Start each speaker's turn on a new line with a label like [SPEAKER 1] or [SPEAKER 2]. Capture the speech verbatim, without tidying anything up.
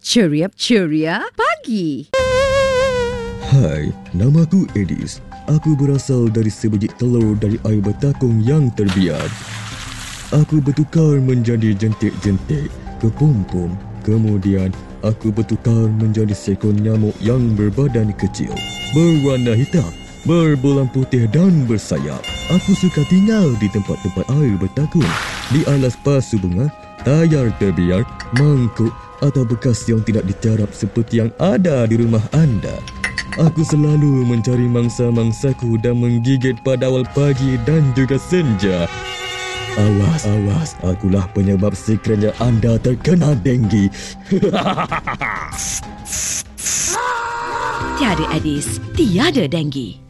[SPEAKER 1] Ceria-ceria pagi.
[SPEAKER 2] Hai, namaku Edis. Aku berasal dari sebiji telur dari air bertakung yang terbiar. Aku bertukar menjadi jentik-jentik ke pom-pom. Kemudian, aku bertukar menjadi seekor nyamuk yang berbadan kecil, berwarna hitam, berbolang putih dan bersayap. Aku suka tinggal di tempat-tempat air bertakung, di alas pasu bunga, tayar terbiar, mangkuk atau bekas yang tidak dicarap seperti yang ada di rumah anda. Aku selalu mencari mangsa-mangsaku dan menggigit pada awal pagi dan juga senja. Awas, awas, akulah penyebab sekiranya anda terkena denggi.
[SPEAKER 1] Tiada Edis, tiada denggi.